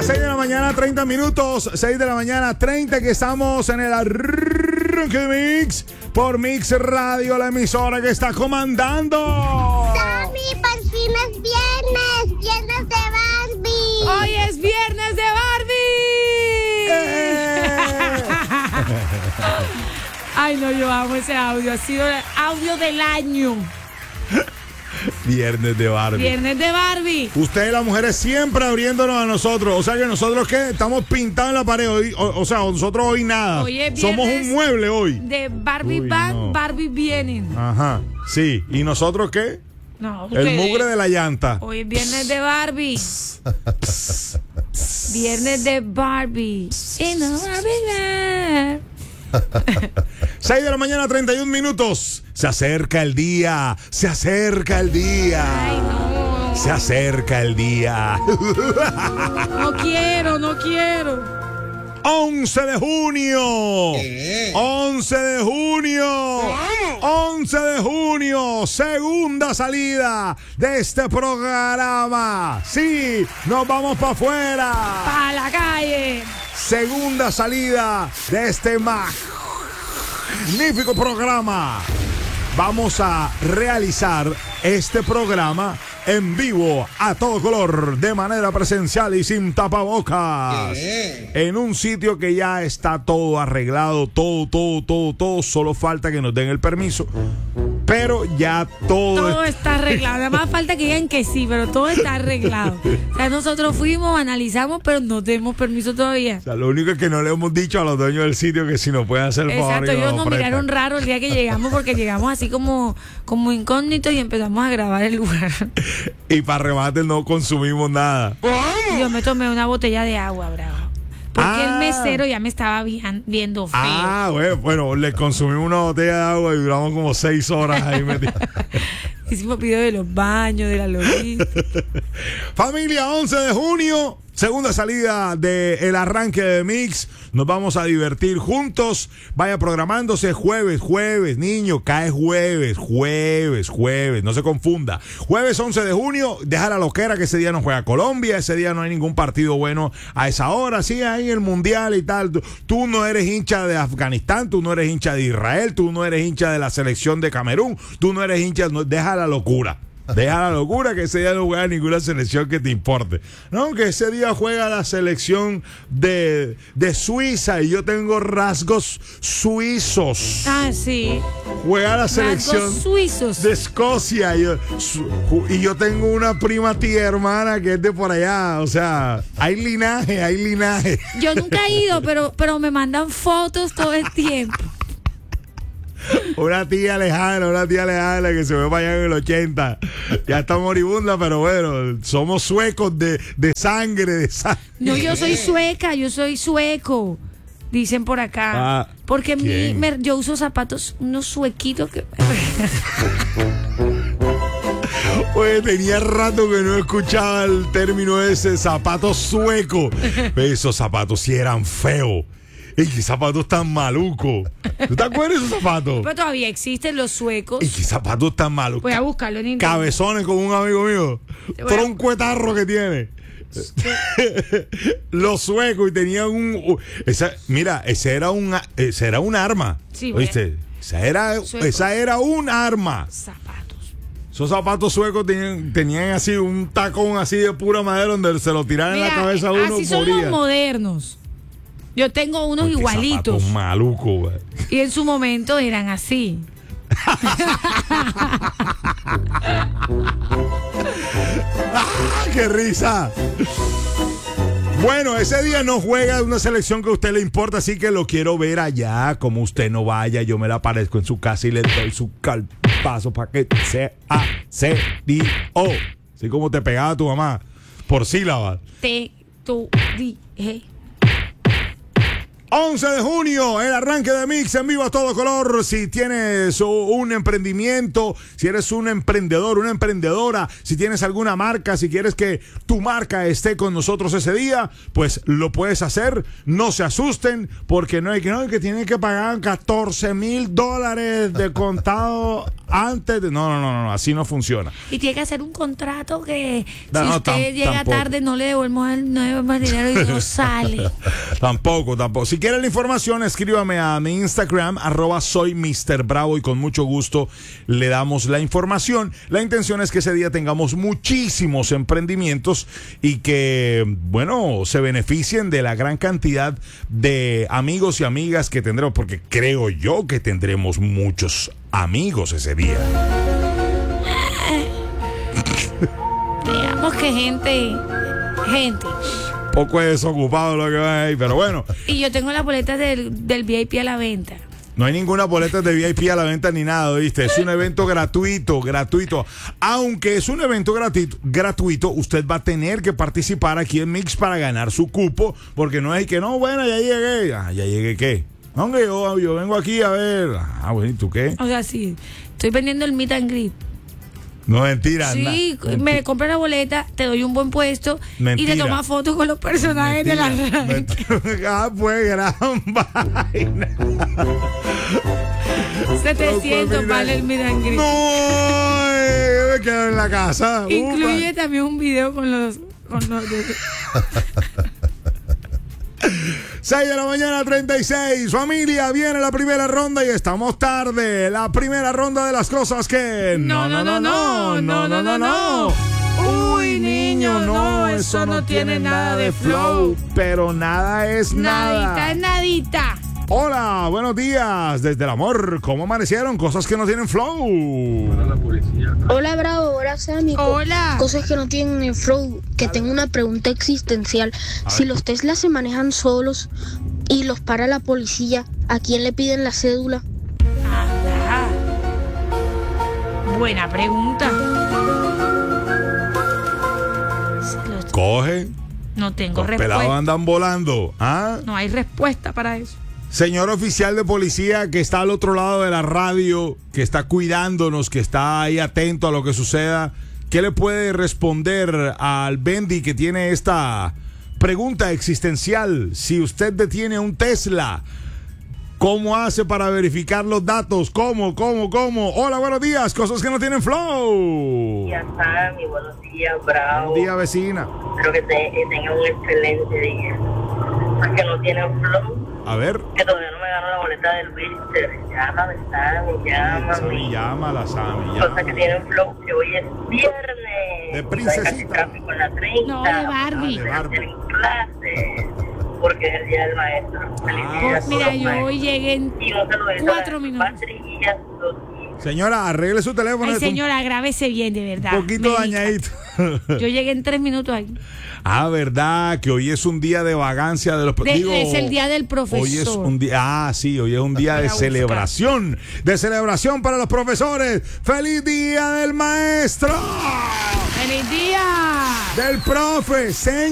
Las 6 de la mañana, 30 minutos. 6 de la mañana, 30, que estamos en el arranque de Mix por Mix Radio, la emisora que está comandando. Sammy, por fin es viernes. Viernes de Barbie. Hoy es viernes de Barbie. Ay, no, yo amo ese audio. Ha sido el audio del año. Viernes de Barbie. Viernes de Barbie. Ustedes, las mujeres, siempre abriéndonos a nosotros. O sea que nosotros, ¿qué? Estamos pintados en la pared hoy. O sea, nosotros hoy nada. Hoy es Somos viernes un mueble hoy. De Barbie Uy, van, no. Barbie vienen. Ajá, sí. ¿Y nosotros qué? No, El ustedes. mugre de la llanta. Hoy es viernes de Barbie. Viernes de Barbie. Y no Barbie. 6 de la mañana, 31 minutos. Se acerca el día. Se acerca el día. Ay, no. Se acerca el día. No quiero, no quiero. 11 de junio. 11 de junio. 11 de junio. Segunda salida de este programa. Sí, nos vamos para afuera. ¡Pa' la calle! Segunda salida de este magnífico programa. Vamos a realizar este programa en vivo, a todo color, de manera presencial y sin tapabocas. En un sitio que ya está todo arreglado, todo. Solo falta que nos den el permiso. Pero ya Todo está arreglado. Nada más falta que digan que sí, pero todo está arreglado. O sea, nosotros fuimos, analizamos, pero no tenemos permiso todavía. O sea, lo único es que no le hemos dicho a los dueños del sitio que si nos pueden hacer el favor. Exacto, y ellos nos prestan. miraron raro el día que llegamos porque llegamos así como incógnitos y empezamos a grabar el lugar. Y para remate no consumimos nada. Yo me tomé una botella de agua, bravo. Porque el mesero ya me estaba viendo feo. Bueno, le consumimos una botella de agua y duramos como 6 horas ahí metidos. Hicimos video de los baños, de la logística. Familia, 11 de junio, segunda salida del arranque de Mix. Nos vamos a divertir juntos. Vaya programándose jueves, niño, cae jueves. No se confunda. Jueves 11 de junio, deja la loquera que ese día no juega Colombia. Ese día no hay ningún partido bueno a esa hora. Sí, hay el mundial y tal. Tú no eres hincha de Afganistán, tú no eres hincha de Israel, tú no eres hincha de la selección de Camerún, tú no eres hincha, deja la locura. Deja la locura que ese día no juega ninguna selección que te importe. No, que ese día juega la selección de Suiza y yo tengo rasgos suizos. Ah, sí. Juega la selección Rasgos suizos. de Escocia y yo tengo una prima tía hermana que es de por allá. O sea, hay linaje. Yo nunca he ido, pero me mandan fotos todo el tiempo. Una tía lejana que se ve para allá en el 80. Ya está moribunda, pero bueno, somos suecos de sangre. No, yo soy sueca, yo soy sueco. Dicen por acá. Porque yo uso zapatos, unos suequitos que... Oye, tenía rato que no escuchaba el término ese, zapato sueco. Esos zapatos sí eran feos. ¡Y qué zapatos tan malucos! ¿Tú te acuerdas de esos zapatos? Pero todavía existen los suecos. ¡Y qué zapatos tan malucos! Voy a buscarlo en internet. Cabezones como un amigo mío. Troncuetarro que tiene. Los suecos y tenían ese era un arma. Sí, ¿oíste? Esa era un arma. Zapatos. Esos zapatos suecos tenían así un tacón así de pura madera donde se lo tiraran en la cabeza a uno. Así son los modernos. Yo tengo unos igualitos. Zapatos malucos, güey. Y en su momento eran así. ¡Ah, qué risa! Bueno, ese día no juega una selección que a usted le importa, así que lo quiero ver allá. Como usted no vaya, yo me la aparezco en su casa y le doy su calpazo para que sea serio. Así como te pegaba tu mamá por sílabas. Tu dije. 11 de junio, el arranque de Mix en vivo a todo color. Si tienes un emprendimiento, si eres un emprendedor, una emprendedora, si tienes alguna marca, si quieres que tu marca esté con nosotros ese día, pues lo puedes hacer. No se asusten, porque no hay que tienen que pagar $14,000 de contado antes de... No, así no funciona. Y tiene que hacer un contrato que si usted llega tarde no le devuelvo el dinero y no sale. Tampoco. Si quiere la información, escríbame a mi Instagram, @soy Mr. Bravo, y con mucho gusto le damos la información. La intención es que ese día tengamos muchísimos emprendimientos y que, bueno, se beneficien de la gran cantidad de amigos y amigas que tendremos, porque creo yo que tendremos muchos amigos ese día. Digamos que gente. Poco desocupado lo que va ahí, pero bueno. Y yo tengo las boletas del VIP a la venta. No hay ninguna boleta de VIP a la venta ni nada, ¿viste? Es un evento gratuito. Aunque es un evento gratuito, usted va a tener que participar aquí en Mix para ganar su cupo, porque no es que, no, bueno, ya llegué. ¿Ya llegué qué? No, hombre, yo vengo aquí a ver. Bueno, ¿y tú qué? O sea, sí, estoy vendiendo el meet and greet. No, mentira. Sí, me compras la boleta, te doy un buen puesto y te tomas fotos con los personajes de la radio. Pues gran vaina. 700 vale el meet and greet. No, me quedo en la casa. Incluye también un video con los 6 de la mañana, 36. Familia, viene la primera ronda y estamos tarde. La primera ronda de las cosas que... No. Uy, niño, no, eso no tiene nada de flow. Pero nada es nada. Nadita. Hola, buenos días. Desde el amor, ¿cómo amanecieron? Cosas que no tienen flow. Hola, Bravo. Hola, Sammy. Hola. Cosas que no tienen flow. Que tengo una pregunta existencial. Si los Tesla se manejan solos y los para la policía, ¿a quién le piden la cédula? Anda. Buena pregunta. Coge. No tengo Los respuesta. pelados andan volando. ¿Ah? No hay respuesta para eso. Señor oficial de policía que está al otro lado de la radio, que está cuidándonos, que está ahí atento a lo que suceda, ¿qué le puede responder al Bendy que tiene esta pregunta existencial? Si usted detiene un Tesla, ¿cómo hace para verificar los datos? ¿Cómo? Hola, buenos días, cosas que no tienen flow. Ya está, mi buenos días, Bravo. Buen día, vecina. Espero que tengan un excelente día. Cosas que no tienen flow. A ver. Que todavía no me ganó la boleta del Wilster. Llámame, Sammy. Llámala, Sammy. Cosas que tienen flow, que hoy es viernes. De princesita. Hay tráfico en la 30. No, de Barbie. De Barbie. En clase. Porque es el día del maestro. Feliz día a Pues todos mira, los yo maestros. hoy llegué en Y un saludito 4 a minutos. Patri y a sus hijos. Señora, arregle su teléfono. Ay, es un señora, grábese bien, de verdad. poquito Me dañadito. Yo llegué en 3 minutos ahí. Ah, verdad, que hoy es un día de vagancia de los... Es el día del profesor. Hoy es un día, sí, hoy es un día de celebración para los profesores. ¡Feliz día del maestro! ¡Feliz día! Del profe, señor.